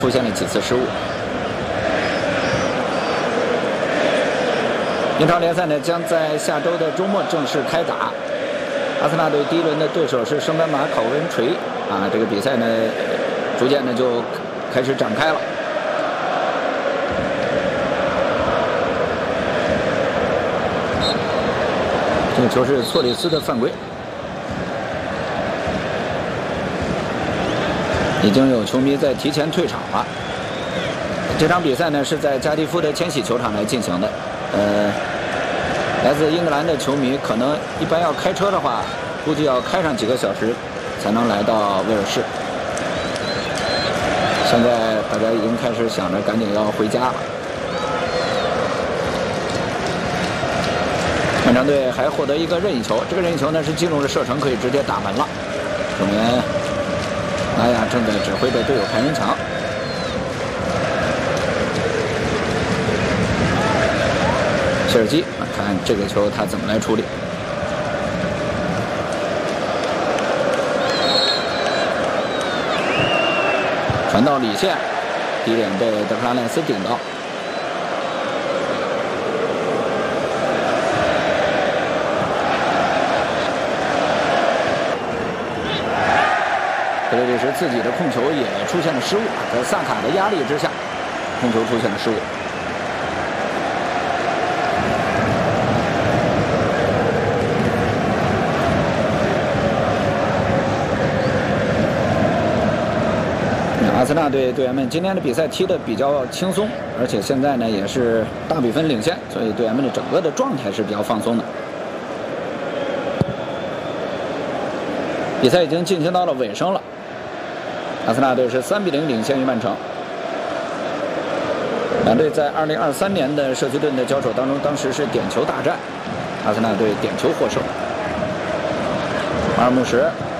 出现了几次失误。英超联赛呢将在下周的周末正式开打。阿森纳队第一轮的对手是圣班马考文垂啊，这个比赛呢逐渐呢就开始展开了。这个球是错里斯的犯规。 已经有球迷在提前退场了。这场比赛呢是在加迪夫的千禧球场来进行的。来自英格兰的球迷可能一般要开车的话，估计要开上几个小时才能来到威尔士。现在大家已经开始想着赶紧要回家了。曼城队还获得一个任意球，这个任意球呢是进入了射程，可以直接打门了，说明。 拉亚正在指挥着队友盘人墙，切尔西看这个球他怎么来处理。传到里线，低点被德克拉赖斯顶到。格雷利什自己的控球也出现了失误，在萨卡的压力之下，控球出现了失误。阿森纳队队员们今天的比赛踢得比较轻松，而且现在呢也是大比分领先，所以队员们的整个的状态是比较放松的。比赛已经进行到了尾声了。 阿森纳队是3比0领先于曼城。两队在2023年的社区盾的交手当中，当时是点球大战，阿森纳队点球获胜。马尔穆什